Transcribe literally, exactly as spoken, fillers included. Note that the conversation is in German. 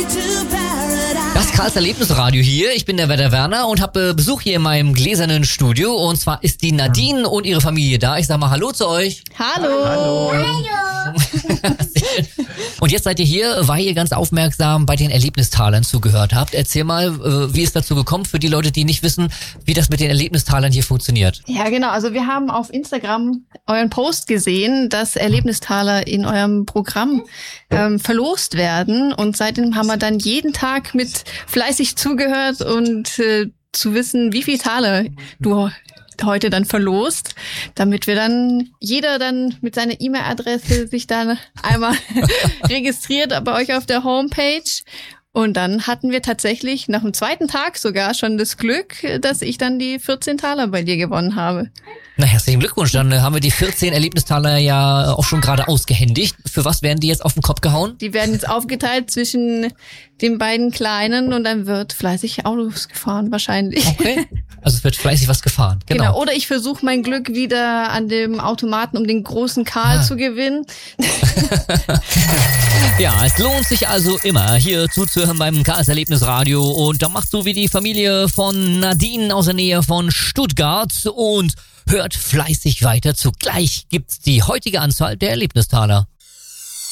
Das Karls Erlebnisradio hier. Ich bin der Werder Werner und habe äh, Besuch hier in meinem gläsernen Studio. Und zwar ist die Nadine und ihre Familie da. Ich sag mal Hallo zu euch. Hallo. Hallo. Und jetzt seid ihr hier, weil ihr ganz aufmerksam bei den Erlebnistalern zugehört habt. Erzähl mal, äh, wie ist dazu gekommen für die Leute, die nicht wissen, wie das mit den Erlebnistalern hier funktioniert. Ja, genau. Also wir haben auf Instagram euren Post gesehen, dass Erlebnistaler in eurem Programm ähm, verlost werden. Und seitdem haben wir dann jeden Tag mit fleißig zugehört und äh, zu wissen, wie viel Taler du heute dann verlost, damit wir dann, jeder dann mit seiner E-Mail-Adresse sich dann einmal registriert bei euch auf der Homepage. Und dann hatten wir tatsächlich nach dem zweiten Tag sogar schon das Glück, dass ich dann die vierzehn Taler bei dir gewonnen habe. Na, herzlichen Glückwunsch. Dann äh, haben wir die vierzehn Erlebnistaler ja auch schon gerade ausgehändigt. Für was werden die jetzt auf den Kopf gehauen? Die werden jetzt aufgeteilt zwischen den beiden Kleinen und dann wird fleißig Autos gefahren wahrscheinlich. Okay. Also es wird fleißig was gefahren. Genau. Genau. Oder ich versuche mein Glück wieder an dem Automaten, um den großen Karl ah. zu gewinnen. Ja, es lohnt sich also immer, hier zuzuhören beim Karls Erlebnisradio. Und da macht so wie die Familie von Nadine aus der Nähe von Stuttgart und hört fleißig weiter zu. Gleich gibt's die heutige Anzahl der Erlebnistaler.